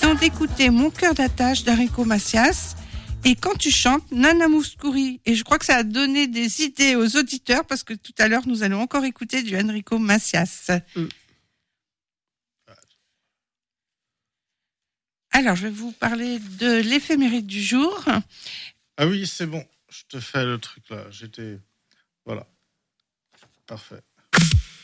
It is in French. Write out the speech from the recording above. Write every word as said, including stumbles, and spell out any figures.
venons d'écouter Mon cœur d'attache d'Enrico Macias. Et Quand tu chantes, Nana Mouskouri. Et je crois que ça a donné des idées aux auditeurs parce que tout à l'heure, nous allons encore écouter du Enrico Macias. Mm. Alors, je vais vous parler de l'éphéméride du jour. Ah oui, c'est bon. Je te fais le truc là. J'étais... Voilà. Parfait.